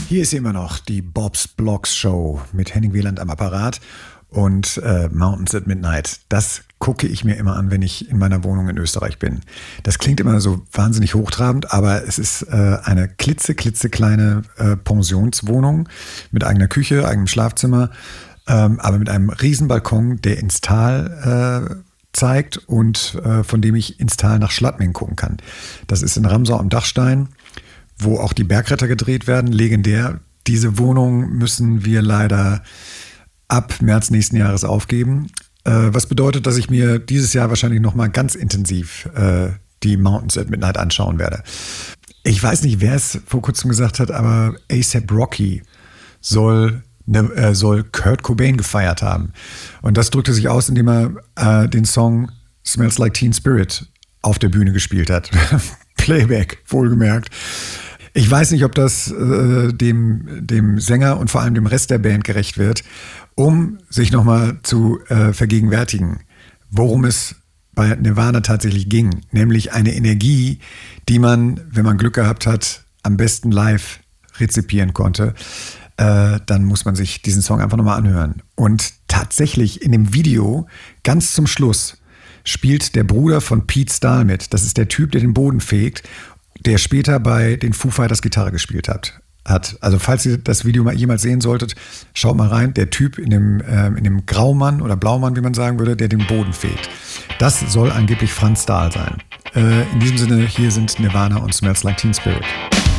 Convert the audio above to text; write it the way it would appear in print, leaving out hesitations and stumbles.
Hier ist immer noch die Bob's Blocks Show mit Henning Wieland am Apparat und Mountains at Midnight. Das gucke ich mir immer an, wenn ich in meiner Wohnung in Österreich bin. Das klingt immer so wahnsinnig hochtrabend, aber es ist eine klitzekleine Pensionswohnung mit eigener Küche, eigenem Schlafzimmer, aber mit einem riesen Balkon, der ins Tal zeigt und von dem ich ins Tal nach Schladming gucken kann. Das ist in Ramsau am Dachstein, wo auch die Bergretter gedreht werden, legendär. Diese Wohnung müssen wir leider ab März nächsten Jahres aufgeben. Was bedeutet, dass ich mir dieses Jahr wahrscheinlich nochmal ganz intensiv die Mountains at Midnight anschauen werde. Ich weiß nicht, wer es vor kurzem gesagt hat, aber A$AP Rocky soll Kurt Cobain gefeiert haben. Und das drückte sich aus, indem er den Song Smells Like Teen Spirit auf der Bühne gespielt hat. Playback, wohlgemerkt. Ich weiß nicht, ob das dem Sänger und vor allem dem Rest der Band gerecht wird, um sich nochmal zu vergegenwärtigen, worum es bei Nirvana tatsächlich ging. Nämlich eine Energie, die man, wenn man Glück gehabt hat, am besten live rezipieren konnte. Dann muss man sich diesen Song einfach nochmal anhören. Und tatsächlich in dem Video, ganz zum Schluss, spielt der Bruder von Pete Stahl mit. Das ist der Typ, der den Boden fegt, der später bei den Foo Fighters Gitarre gespielt hat. Also falls ihr das Video mal jemals sehen solltet, schaut mal rein. Der Typ in dem Graumann oder Blaumann, wie man sagen würde, der den Boden fegt. Das soll angeblich Franz Stahl sein. In diesem Sinne, hier sind Nirvana und Smells Like Teen Spirit.